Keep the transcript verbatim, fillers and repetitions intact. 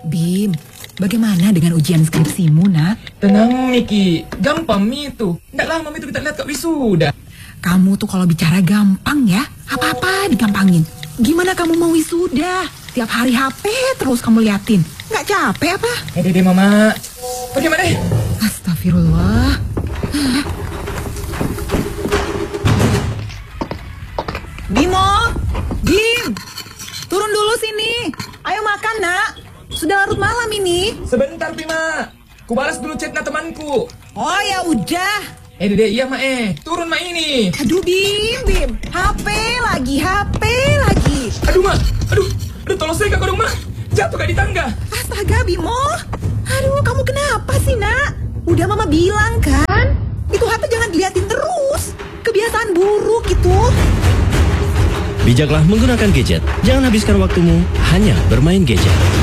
Bim, bagaimana dengan ujian skripsimu, nak? Tenang, Miki. Gampang, Mi itu. Nggak lama itu kita lihat Kak wisuda. Kamu tuh kalau bicara gampang ya, apa-apa digampangin. Gimana kamu mau wisuda? Tiap hari H P terus kamu liatin. Nggak capek apa? Eh, dede, Mama. Bagaimana? Astagfirullah. Bimo, Bim, turun dulu sini. Ayo makan, nak. Sudah larut malam ini. Sebentar, Bima. Ku balas dulu chatnya temanku. Oh ya udah. Eh, dede, iya, Ma. Eh. Turun, Ma, ini. Aduh, Bim, Bim. H P lagi, H P lagi. Aduh, Ma. Aduh. Aduh, tolong saya kak, Ma. Jatuh kak di tangga. Astaga, Bimo. Aduh, kamu kenapa sih, nak? Udah Mama bilang kan, itu H P jangan diliatin terus. Kebiasaan buruk itu. Bijaklah menggunakan gadget. Jangan habiskan waktumu hanya bermain gadget.